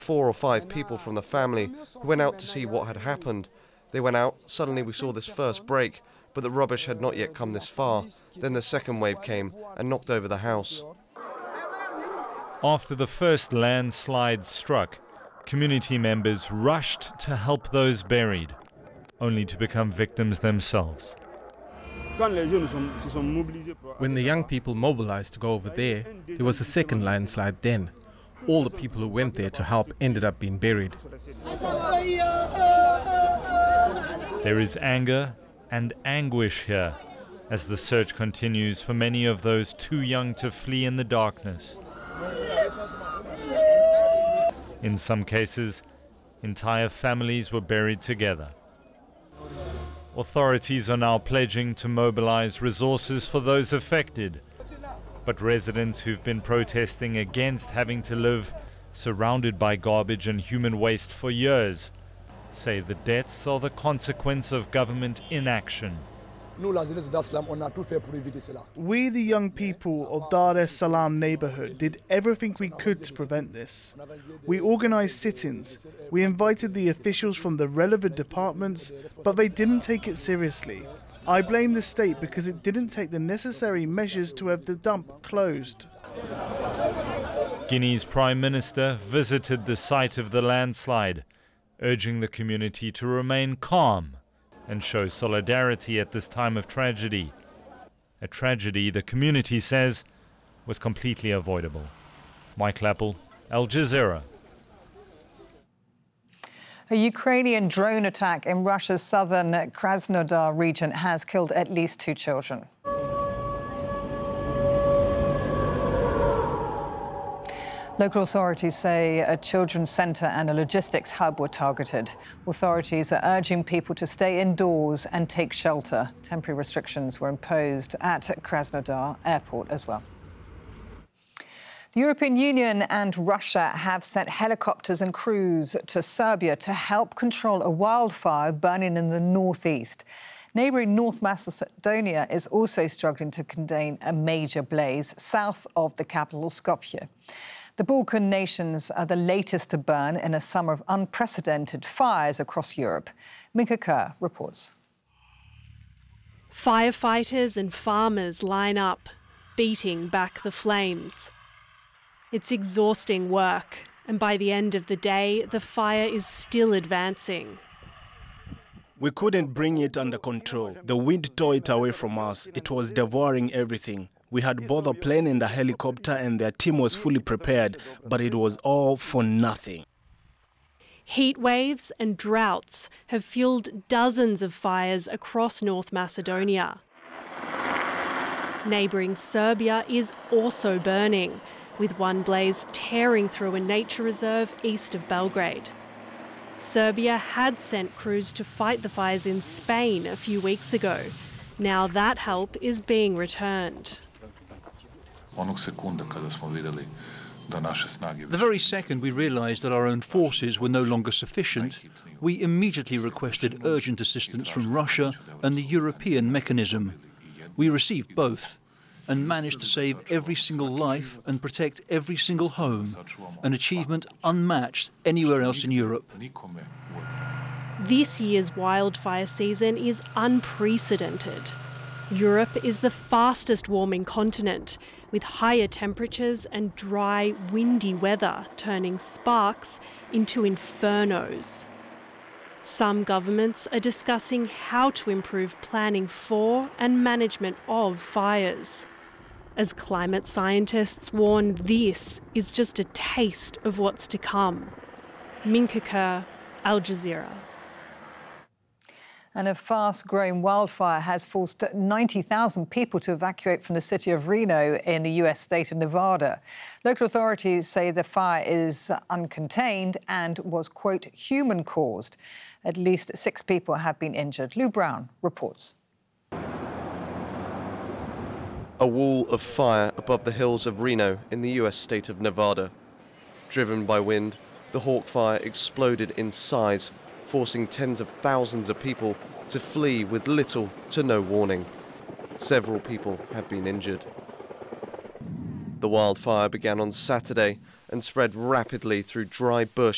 4 or 5 people from the family who went out to see what had happened. They went out, suddenly we saw this first break, but the rubbish had not yet come this far. Then the second wave came and knocked over the house. After the first landslide struck, community members rushed to help those buried, only to become victims themselves. When the young people mobilized to go over there was a second landslide then. All the people who went there to help ended up being buried. There is anger and anguish here as the search continues for many of those too young to flee in the darkness. In some cases, entire families were buried together. Authorities are now pledging to mobilize resources for those affected. But residents who've been protesting against having to live surrounded by garbage and human waste for years say the deaths are the consequence of government inaction. We, the young people of Dar es Salaam neighborhood, did everything we could to prevent this. We organized sit-ins. We invited the officials from the relevant departments, but they didn't take it seriously. I blame the state because it didn't take the necessary measures to have the dump closed. Guinea's Prime Minister visited the site of the landslide, urging the community to remain calm and show solidarity at this time of tragedy. A tragedy the community says was completely avoidable. Mike Lappel, Al Jazeera. A Ukrainian drone attack in Russia's southern Krasnodar region has killed at least 2 children. Local authorities say a children's centre and a logistics hub were targeted. Authorities are urging people to stay indoors and take shelter. Temporary restrictions were imposed at Krasnodar airport as well. The European Union and Russia have sent helicopters and crews to Serbia to help control a wildfire burning in the northeast. Neighbouring North Macedonia is also struggling to contain a major blaze south of the capital, Skopje. The Balkan nations are the latest to burn in a summer of unprecedented fires across Europe. Minka Kerr reports. Firefighters and farmers line up, beating back the flames. It's exhausting work, and by the end of the day, the fire is still advancing. We couldn't bring it under control. The wind tore it away from us. It was devouring everything. We had both a plane and a helicopter, and their team was fully prepared, but it was all for nothing. Heat waves and droughts have fueled dozens of fires across North Macedonia. Neighbouring Serbia is also burning, with one blaze tearing through a nature reserve east of Belgrade. Serbia had sent crews to fight the fires in Spain a few weeks ago. Now that help is being returned. The very second we realised that our own forces were no longer sufficient, we immediately requested urgent assistance from Russia and the European mechanism. We received both and managed to save every single life and protect every single home, an achievement unmatched anywhere else in Europe. This year's wildfire season is unprecedented. Europe is the fastest warming continent, with higher temperatures and dry, windy weather turning sparks into infernos. Some governments are discussing how to improve planning for and management of fires. As climate scientists warn, this is just a taste of what's to come. Minka Kerr, Al Jazeera. And a fast-growing wildfire has forced 90,000 people to evacuate from the city of Reno in the US state of Nevada. Local authorities say the fire is uncontained and was, quote, human-caused. At least 6 people have been injured. Lou Brown reports. A wall of fire above the hills of Reno in the US state of Nevada. Driven by wind, the Hawk Fire exploded in size, forcing tens of thousands of people to flee with little to no warning. Several people have been injured. The wildfire began on Saturday and spread rapidly through dry bush